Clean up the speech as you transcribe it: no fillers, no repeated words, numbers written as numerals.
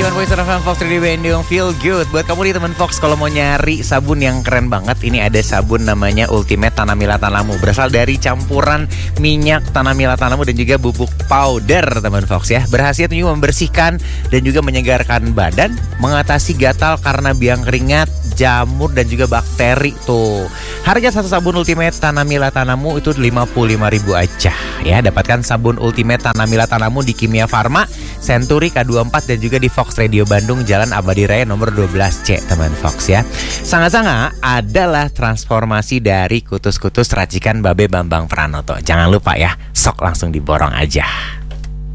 91.1 FM Fox Radio Bandung, feel good. Buat kamu nih teman Fox, kalau mau nyari sabun yang keren banget, ini ada sabun namanya Ultimate Tanamila Tanamu. Berasal dari campuran minyak Tanamila Tanamu dan juga bubuk powder teman Fox ya. Berhasil juga membersihkan dan juga menyegarkan badan, mengatasi gatal karena biang keringat, jamur dan juga bakteri tuh. Harga satu sabun Ultimate Tanamila Tanamu itu 55.000 aja ya. Dapatkan sabun Ultimate Tanamila Tanamu di Kimia Farma, Century, K24 dan juga di Fox Radio Bandung, Jalan Abadi Raya nomor 12C teman Fox ya. Sanga-sanga adalah transformasi dari kutus-kutus racikan Babe Bambang Pranoto. Jangan lupa ya, sok langsung diborong aja.